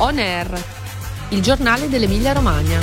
On Air, il giornale dell'Emilia Romagna.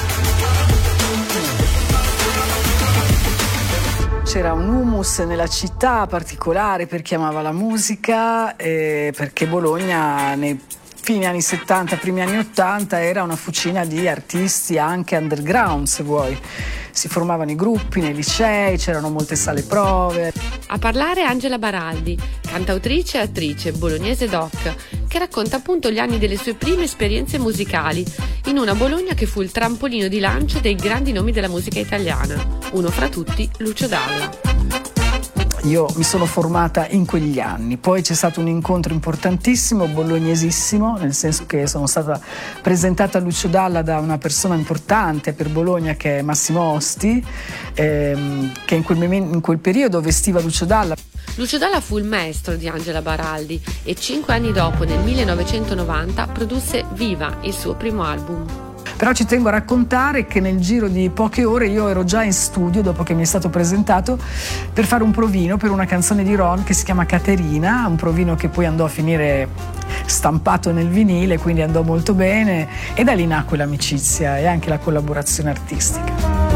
C'era un humus nella città particolare per chi amava la musica, perché Bologna nei fine anni 70, primi anni 80 era una fucina di artisti anche underground, se vuoi. Si formavano i gruppi nei licei, c'erano molte sale prove. A parlare Angela Baraldi, cantautrice e attrice bolognese doc, che racconta appunto gli anni delle sue prime esperienze musicali in una Bologna che fu il trampolino di lancio dei grandi nomi della musica italiana, uno fra tutti Lucio Dalla. Io mi sono formata in quegli anni, poi c'è stato un incontro importantissimo, bolognesissimo, nel senso che sono stata presentata a Lucio Dalla da una persona importante per Bologna che è Massimo Osti, che in quel periodo vestiva Lucio Dalla. Lucio Dalla fu il maestro di Angela Baraldi e 5 anni dopo, nel 1990, produsse Viva, il suo primo album. Però ci tengo a raccontare che nel giro di poche ore io ero già in studio, dopo che mi è stato presentato, per fare un provino per una canzone di Ron che si chiama Caterina, un provino che poi andò a finire stampato nel vinile, quindi andò molto bene, e da lì nacque l'amicizia e anche la collaborazione artistica.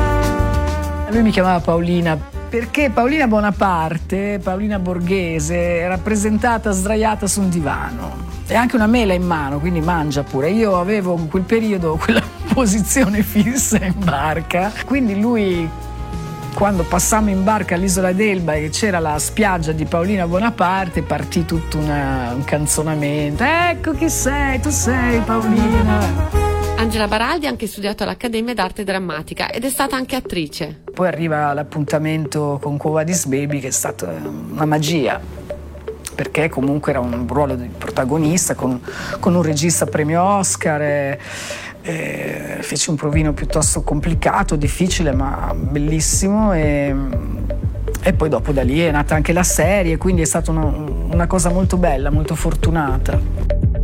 Lui mi chiamava Paolina perché Paolina Bonaparte, Paolina Borghese, era presentata sdraiata su un divano e anche una mela in mano, quindi mangia pure. Io avevo in quel periodo quella posizione fissa in barca, quindi lui, quando passammo in barca all'isola d'Elba e c'era la spiaggia di Paolina Bonaparte, partì tutto un canzonamento. Ecco chi sei, tu sei Paolina. Angela Baraldi ha anche studiato all'Accademia d'Arte Drammatica ed è stata anche attrice. Poi arriva l'appuntamento con Quo Vadis Baby, che è stata una magia, perché comunque era un ruolo di protagonista con un regista premio Oscar. Feci un provino piuttosto complicato, difficile ma bellissimo, e poi dopo da lì è nata anche la serie, quindi è stata una cosa molto bella, molto fortunata.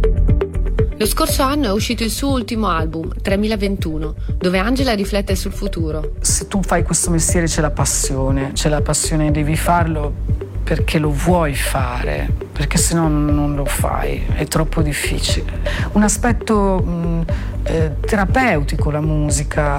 Lo scorso anno è uscito il suo ultimo album, 3021, dove Angela riflette sul futuro. Se tu fai questo mestiere c'è la passione, devi farlo perché lo vuoi fare, perché se no non lo fai, è troppo difficile. Un aspetto terapeutico la musica.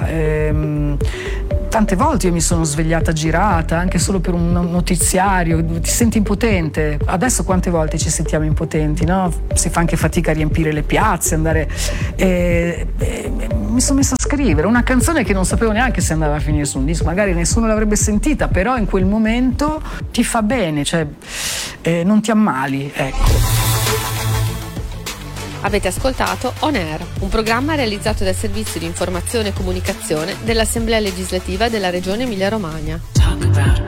Tante volte io mi sono svegliata girata anche solo per un notiziario, ti senti impotente. Adesso quante volte ci sentiamo impotenti, no? Si fa anche fatica a riempire le piazze, andare. Mi sono messa a scrivere una canzone che non sapevo neanche se andava a finire su un disco, magari nessuno l'avrebbe sentita, però in quel momento ti fa bene, cioè non ti ammali, ecco. Avete ascoltato On Air, un programma realizzato dal Servizio di Informazione e Comunicazione dell'Assemblea Legislativa della Regione Emilia Romagna.